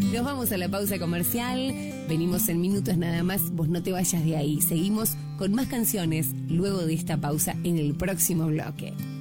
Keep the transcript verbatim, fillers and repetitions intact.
Nos vamos a la pausa comercial. Venimos en minutos nada más. Vos no te vayas de ahí. Seguimos con más canciones luego de esta pausa en el próximo bloque.